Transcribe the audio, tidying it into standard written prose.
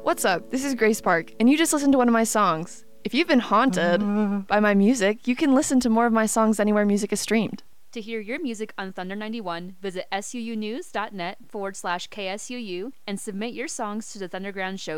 What's up? This is Grace Park, and you just listened to one of my songs. If you've been haunted by my music, you can listen to more of my songs anywhere music is streamed. To hear your music on Thunder 91, visit suunews.net/KSUU and submit your songs to the Thunderground Show